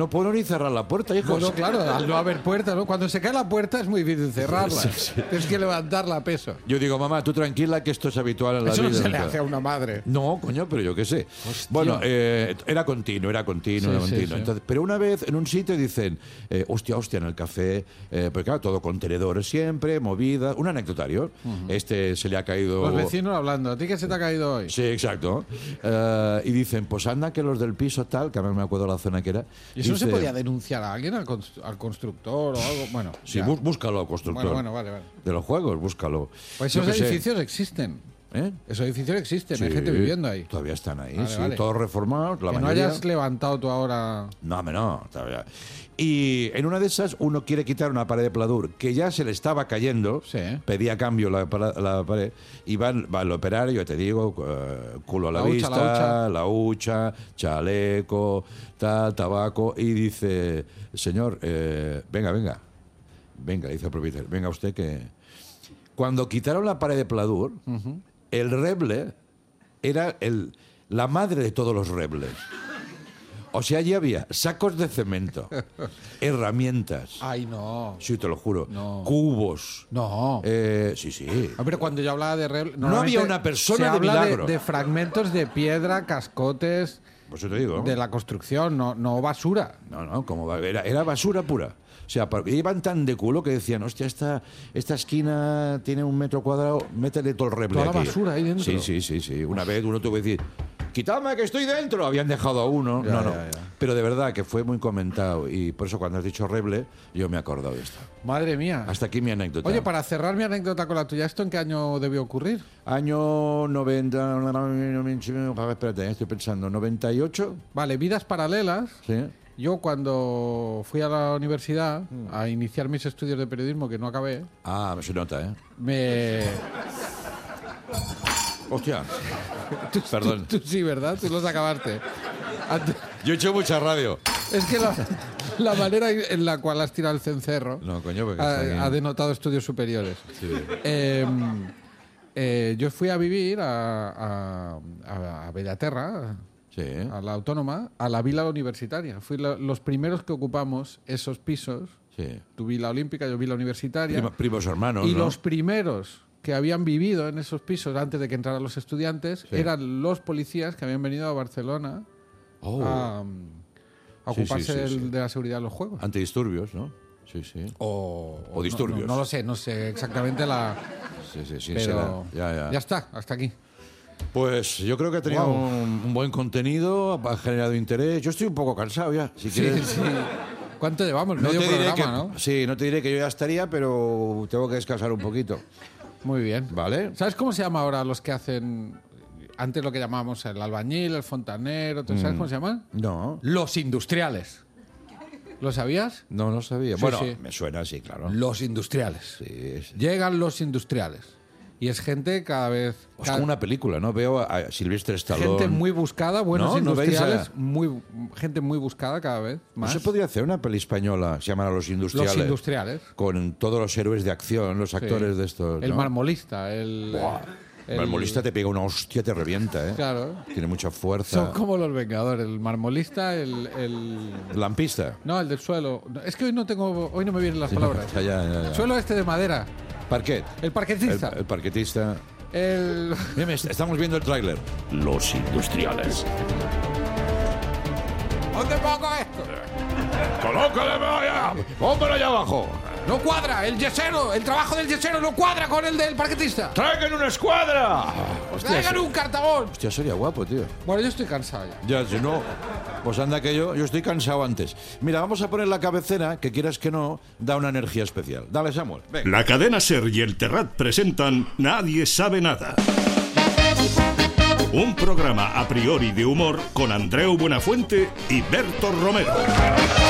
no puedo ni cerrar la puerta, hijo. No, claro, al no haber puerta, ¿no? Cuando se cae la puerta es muy difícil cerrarla. Sí. Tienes que levantarla a peso. Yo digo, mamá, tú tranquila que esto es habitual en la Eso vida. no se le hace a una madre. No, coño, pero yo qué sé. Hostia. Bueno, era continuo. Sí. Entonces, pero una vez en un sitio dicen, hostia, en el café, porque claro, todo contenedores siempre, movida, un anecdotario. Este se le ha caído... Los vecinos hablando, ¿a ti qué se te ha caído hoy? Sí, exacto. Y dicen, pues anda que los del piso tal, que a mí me acuerdo la zona que era. ¿Y eso no se dice, podía denunciar a alguien, al constructor o algo? Bueno, Sí, ya. búscalo, constructor. Bueno, vale. De los juegos, búscalo. Pues Yo esos qué sé. edificios existen. Esos edificios existen, hay Sí, gente viviendo ahí. Todavía están ahí, Vale, sí, vale. todos reformados, la Que no mayoría. hayas levantado tú ahora... No, todavía. Y en una de esas uno quiere quitar una pared de pladur que ya se le estaba cayendo, Sí. pedía cambio la pared, y va el operario, yo te digo, culo a la vista, la hucha, chaleco, tal, tabaco, y dice, señor, venga, le dice al propietario, venga usted que... Cuando quitaron la pared de pladur, el reble era la madre de todos los rebles. O sea, allí había sacos de cemento, herramientas. Ay, no. Sí, te lo juro. No. Cubos. No. Sí. Pero cuando yo hablaba de... No había una persona se de habla milagro. de fragmentos de piedra, cascotes... Pues yo te digo. De la construcción, no basura. No, como era basura pura. O sea, iban tan de culo que decían, hostia, esta esquina tiene 1 metro cuadrado, métele todo el reble Toda la aquí. basura ahí dentro. Sí. Una vez uno tuvo que decir, quitadme que estoy dentro. Habían dejado a uno. Ya. Pero de verdad que fue muy comentado. Y por eso cuando has dicho reble, yo me he acordado de esto. Madre mía. Hasta aquí mi anécdota. Oye, para cerrar mi anécdota con la tuya, ¿esto en qué año debió ocurrir? Año 90... Espérate, estoy pensando. 98. Vale, vidas paralelas. Sí. Yo cuando fui a la universidad a iniciar mis estudios de periodismo, que no acabé, Ah, se nota, ¿eh? me... Hostia. Perdón. Tú sí, ¿verdad? Tú los acabaste. Yo he hecho mucha radio. Es que la manera en la cual has tirado el cencerro No, coño, porque está aquí. ha denotado estudios superiores. Sí. Yo fui a vivir a Bellaterra, Sí. a la Autónoma, a la Vila Universitaria. Fui los primeros que ocupamos esos pisos. Sí. Tu Vila Olímpica, yo Vila Universitaria. Primos hermanos, Y ¿no? los primeros que habían vivido en esos pisos antes de que entraran los estudiantes eran los policías que habían venido a Barcelona a ocuparse sí. de la seguridad de los juegos. Antidisturbios, ¿no? Sí. O disturbios. No lo sé, no sé exactamente la... Sí, Pero será. ya está, hasta aquí. Pues yo creo que ha tenido un buen contenido, ha generado interés. Yo estoy un poco cansado ya. Si quieres... Sí. ¿Cuánto llevamos? No Medio te diré programa, que, ¿no? Sí, no te diré que yo ya estaría, pero tengo que descansar un poquito. Muy bien. ¿Vale? ¿Sabes cómo se llama ahora los que hacen... Antes lo que llamábamos el albañil, el fontanero... ¿Sabes cómo se llaman? No. Los industriales. ¿Lo sabías? No sabía. Sí, Bueno, sí. me suena, sí, claro. Los industriales. Sí. Llegan los industriales. Y es gente cada vez... Es como una película, ¿no? Veo a Silvestre Stallone. Gente muy buscada, buenos ¿No veis industriales, gente muy buscada cada vez ¿No más. se podría hacer una peli española, se llamará Los Industriales? Los industriales. Con todos los héroes de acción, los actores de estos, El ¿no? marmolista, El marmolista te pega una hostia, te revienta, ¿eh? Claro. Tiene mucha fuerza. Son como los Vengadores, el marmolista, el... Lampista. No, el del suelo. Es que hoy no me vienen las palabras. Ya. Suelo este de madera. Parquet. El parquetista. El parquetista. Mira, estamos viendo el tráiler. Los Industriales. ¿Dónde pongo esto? ¡Colócale, vaya! ¡Póngalo allá abajo! No cuadra, el yesero, el trabajo del yesero no cuadra con el del parquetista. ¡Traigan una escuadra! Traigan un cartabón. Hostia, sería guapo, tío. Bueno, yo estoy cansado ya. Ya, si no, pues anda que yo estoy cansado antes. Mira, vamos a poner la cabecera, que quieras que no, da una energía especial. Dale, Samuel, venga. La cadena SER y el Terrat presentan Nadie sabe nada. Un programa a priori de humor con Andreu Buenafuente y Berto Romero.